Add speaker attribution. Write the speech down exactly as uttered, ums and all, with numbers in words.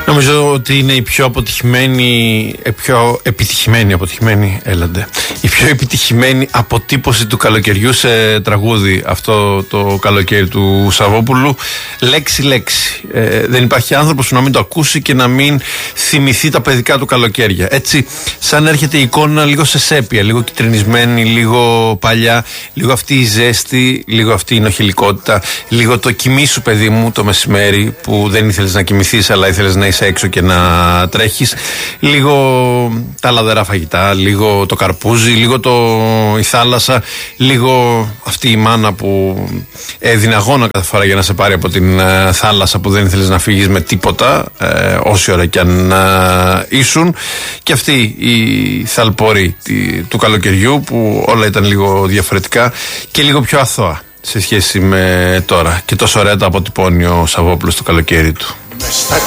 Speaker 1: Νομίζω ότι είναι η πιο αποτυχημένη, η πιο επιτυχημένη, αποτυχημένη, έλαντε, η πιο επιτυχημένη αποτύπωση του καλοκαιριού σε τραγούδι αυτό το καλοκαίρι του Σαββόπουλου. Λέξη-λέξη. Ε, δεν υπάρχει άνθρωπος που να μην το ακούσει και να μην θυμηθεί τα παιδικά του καλοκαίρια. Έτσι, σαν έρχεται η εικόνα λίγο σε σέπια, λίγο κυτρινισμένη, λίγο παλιά, λίγο αυτή η ζέστη, λίγο αυτή η νοχηλικότητα, λίγο το κοιμήσου παιδί μου το μεσημέρι που δεν ήθελες να κοιμηθείς αλλά ήθελες να είσαι έξω και να τρέχεις, λίγο τα λαδερά φαγητά, λίγο το καρπούζι, λίγο το, η θάλασσα, λίγο αυτή η μάνα που έδινε αγώνα κάθε φορά για να σε πάρει από την ε, θάλασσα που δεν ήθελες να φύγεις με τίποτα, ε, όση ώρα κι αν ε, ήσουν, και αυτή η θαλπορή τη, του καλοκαιριού που όλα ήταν λίγο διαφορετικά και λίγο πιο αθώα σε σχέση με τώρα, και τόσο ωραία τα αποτυπώνει ο Σαββόπουλος το καλοκαίρι του.